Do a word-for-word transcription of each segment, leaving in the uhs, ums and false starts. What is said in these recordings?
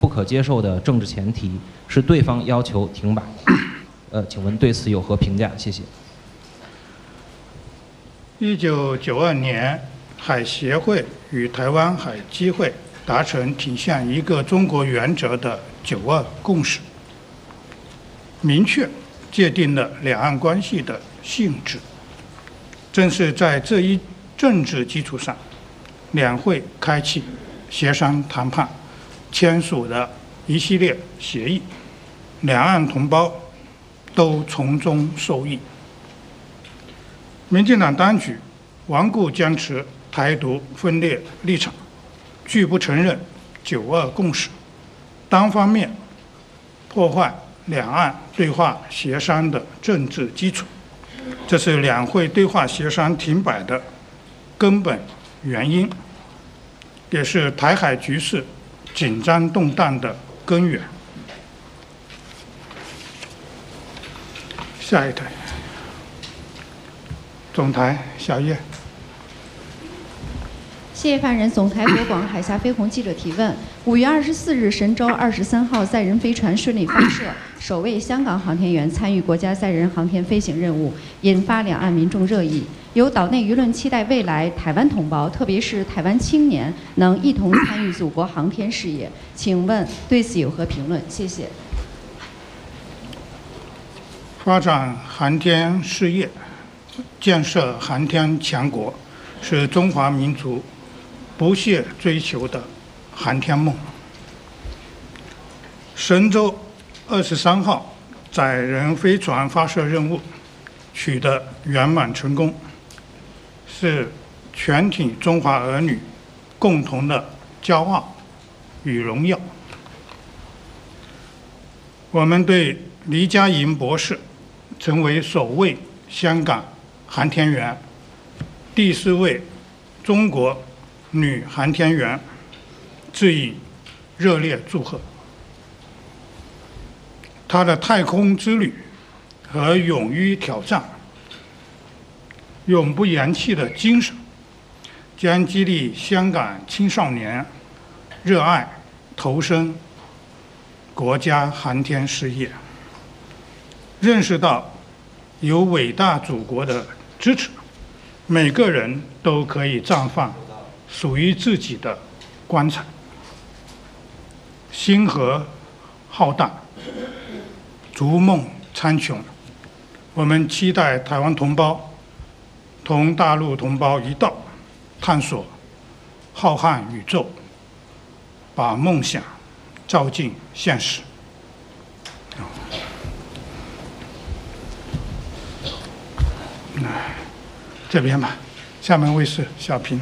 不可接受的政治前提是对方要求停摆。呃，请问对此有何评价？谢谢。 一九九二年，海协会与台湾海基会达成体现一个中国原则的九二共识，明确界定了两岸关系的性质。正是在这一政治基础上，两会开启协商谈判，签署了一系列协议，两岸同胞都从中受益。民进党当局顽固坚持台独分裂立场，拒不承认九二共识，单方面破坏两岸对话协商的政治基础，这是两会对话协商停摆的根本原因，也是台海局势紧张动荡的根源。下一台，总台小叶。 谢谢发言人。总台国广海峡飞鸿记者提问：五月二十四日神舟二十三号载人飞船顺利发射，首位香港航天员参与国家载人航天飞行任务，引发两岸民众热议。有岛内舆论期待未来台湾同胞，特别是台湾青年，能一同参与祖国航天事业。请问对此有何评论？谢谢。 发展航天事业，建设航天强国，是中华民族不懈追求的航天梦。神舟二十三号载人飞船发射任务取得圆满成功，是全体中华儿女共同的骄傲与荣耀。我们对黎佳莹博士成为首位香港航天员、第四位中国女航天员致以热烈祝贺。她的太空之旅和勇于挑战、永不言弃的精神，将激励香港青少年热爱投身国家航天事业，认识到有伟大祖国的支持，每个人都可以绽放属于自己的光彩。星河浩大，逐梦苍穹，我们期待台湾同胞同大陆同胞一道，探索浩瀚宇宙，把梦想照进现实。这边吧，厦门卫视小平。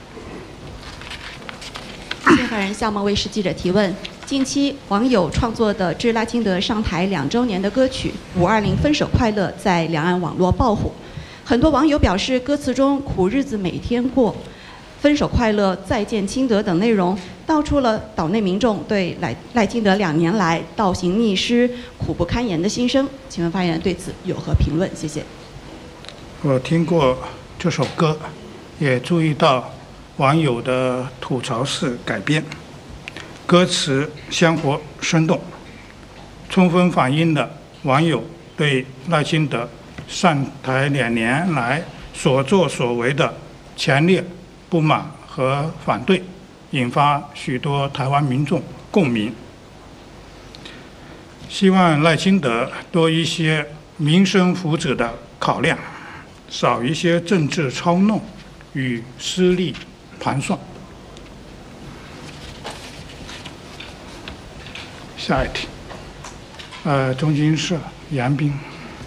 谢谢发言人。厦门卫视记者提问：近期网友创作的致赖清德上台两周年的歌曲《五二零分手快乐》在两岸网络爆火，很多网友表示，歌词中苦日子每天过、分手快乐、再见清德等内容，道出了岛内民众对赖赖清德两年来倒行逆施、苦不堪言的心声。请问发言人对此有何评论？谢谢。 我听过这首歌，也注意到网友的吐槽式改编，歌词鲜活生动，充分反映了网友对赖清德上台两年来所作所为的强烈不满和反对，引发许多台湾民众共鸣。希望赖清德多一些民生福祉的考量，少一些政治操弄与私利盘算。下一题，呃，中新社杨斌。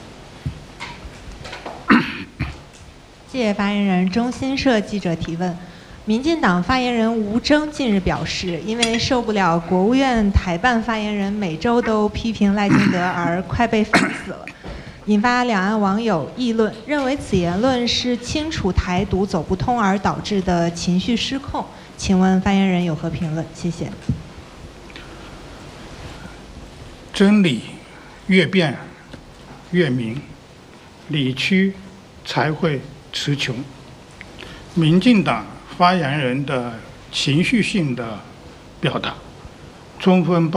谢谢发言人。中新社记者提问：民进党发言人吴征近日表示，因为受不了国务院台办发言人每周都批评赖清德而快被烦死了，引发两岸网友议论，认为此言论是清楚台独走不通而导致的情绪失控。请问发言人有何评论？谢谢。 真理越辩越明，理屈才会词穷。民进党发言人的情绪性的表达， 充分